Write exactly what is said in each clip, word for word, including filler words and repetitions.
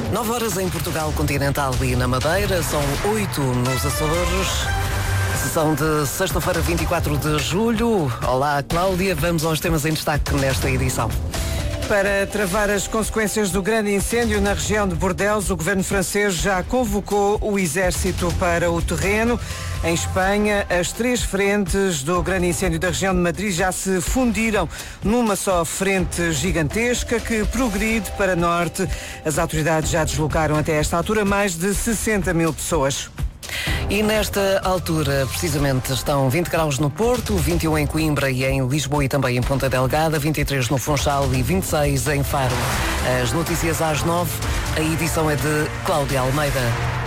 nove horas em Portugal Continental e na Madeira, são oito nos Açores. Sessão de sexta-feira, vinte e quatro de julho. Olá, Cláudia. Vamos aos temas em destaque nesta edição. Para travar as consequências do grande incêndio na região de Bordeaux, o governo francês já convocou o exército para o terreno. Em Espanha, as três frentes do grande incêndio da região de Madrid já se fundiram numa só frente gigantesca que progride para norte. As autoridades já deslocaram até esta altura mais de sessenta mil pessoas. E nesta altura, precisamente, estão vinte graus no Porto, vinte e um em Coimbra e em Lisboa e também em Ponta Delgada, vinte e três no Funchal e vinte e seis em Faro. As notícias às nove, a edição é de Cláudia Almeida.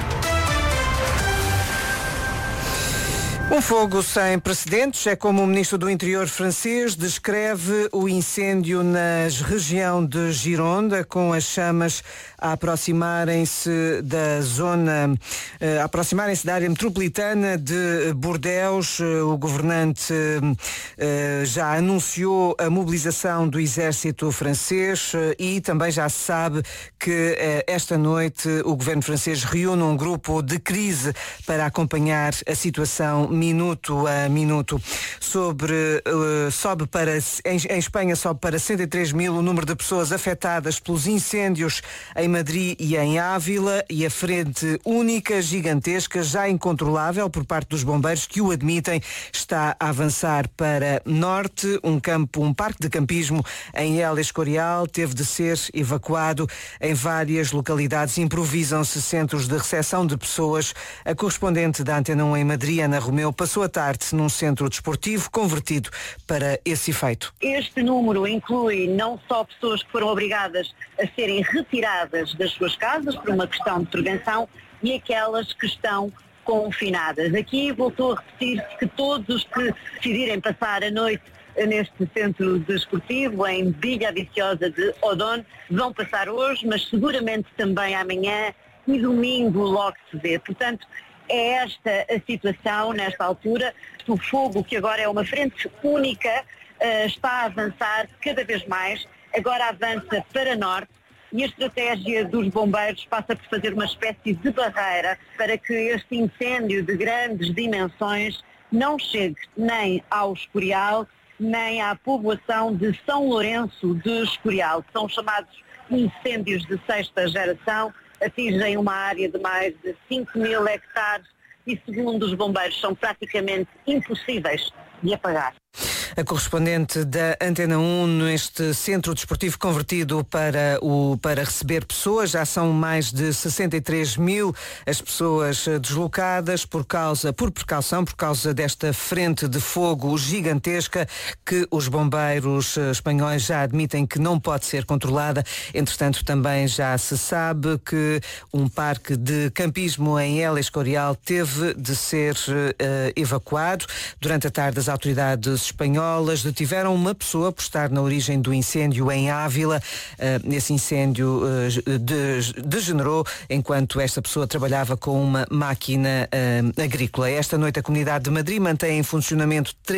Um fogo sem precedentes é como o ministro do Interior francês descreve o incêndio na região de Gironda, com as chamas a aproximarem-se da zona, a aproximarem-se da área metropolitana de Bordeaux. O governante já anunciou a mobilização do exército francês e também já se sabe que esta noite o governo francês reúne um grupo de crise para acompanhar a situação minuto a minuto. Sobre, uh, sobe para, em, em Espanha sobe para sessenta e três mil o número de pessoas afetadas pelos incêndios em Madrid e em Ávila, e a frente única, gigantesca, já incontrolável por parte dos bombeiros que o admitem, está a avançar para norte. Um campo, um parque de campismo em El Escorial teve de ser evacuado. Em várias localidades improvisam-se centros de recepção de pessoas. A correspondente da Antena um em Madrid, Ana Romeu, passou a tarde num centro desportivo convertido para esse efeito. Este número inclui não só pessoas que foram obrigadas a serem retiradas das suas casas por uma questão de prevenção e aquelas que estão confinadas. Aqui voltou a repetir-se que todos os que decidirem passar a noite neste centro desportivo, em Vila Viciosa de Odón, vão passar hoje, mas seguramente também amanhã e domingo logo se vê. Portanto, é esta a situação nesta altura. O fogo, que agora é uma frente única, uh, está a avançar cada vez mais, agora avança para norte, e a estratégia dos bombeiros passa por fazer uma espécie de barreira para que este incêndio de grandes dimensões não chegue nem ao Escorial, nem à povoação de São Lourenço de Escorial. São chamados incêndios de sexta geração, atingem uma área de mais de cinco mil hectares e, segundo os bombeiros, são praticamente impossíveis de apagar. A correspondente da Antena um neste centro desportivo convertido para, o, para receber pessoas. Já são mais de sessenta e três mil as pessoas deslocadas por causa, por precaução, por causa desta frente de fogo gigantesca que os bombeiros espanhóis já admitem que não pode ser controlada. Entretanto, também já se sabe que um parque de campismo em El Escorial teve de ser uh, evacuado. Durante a tarde, as autoridades espanholas detiveram uma pessoa por estar na origem do incêndio em Ávila. Uh, esse incêndio uh, de, degenerou enquanto esta pessoa trabalhava com uma máquina uh, agrícola. Esta noite a Comunidade de Madrid mantém em funcionamento três